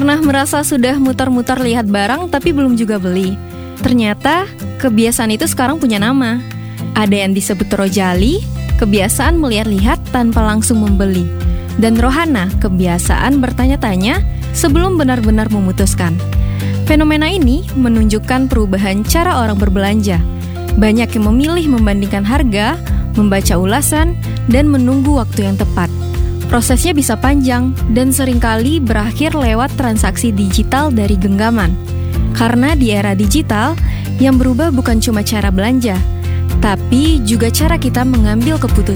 Pernah merasa sudah muter-muter lihat barang tapi belum juga beli? Ternyata kebiasaan itu sekarang punya nama. Ada yang disebut rojali, kebiasaan melihat-lihat tanpa langsung membeli. Dan rohana, kebiasaan bertanya-tanya sebelum benar-benar memutuskan. Fenomena ini menunjukkan perubahan cara orang berbelanja. Banyak yang memilih membandingkan harga, membaca ulasan, dan menunggu waktu yang tepat. Prosesnya bisa panjang dan seringkali berakhir lewat transaksi digital dari genggaman. Karena di era digital, yang berubah bukan cuma cara belanja, tapi juga cara kita mengambil keputusan.